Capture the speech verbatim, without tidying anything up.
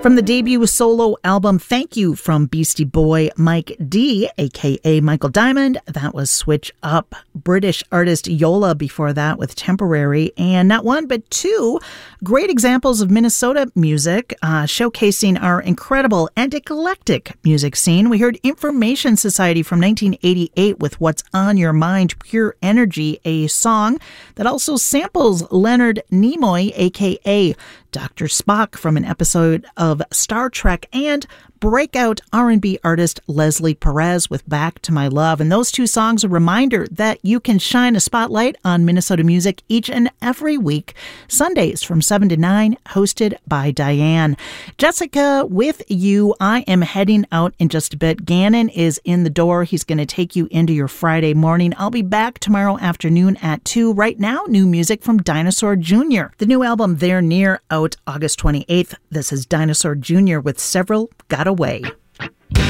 From the debut solo album Thank You from Beastie Boy Mike D, aka Michael Diamond, that was Switch Up. British artist Yola before that with Temporary, and not one but two great examples of Minnesota music uh, showcasing our incredible and eclectic music scene. We heard Information Society from nineteen eighty-eight with What's on Your Mind, Pure Energy, a song that also samples Leonard Nimoy, aka Doctor Spock, from an episode of Star Trek, and breakout R and B artist Leslie Perez with Back to My Love. And those two songs, a reminder that you can shine a spotlight on Minnesota music each and every week, Sundays from seven to nine, hosted by Diane. Jessica with you. I am heading out in just a bit. Gannon is in the door. He's going to take you into your Friday morning. I'll be back tomorrow afternoon at two. Right now, new music from Dinosaur Junior The new album, They're Near, out August twenty-eighth. This is Dinosaur Junior with Several Got Away.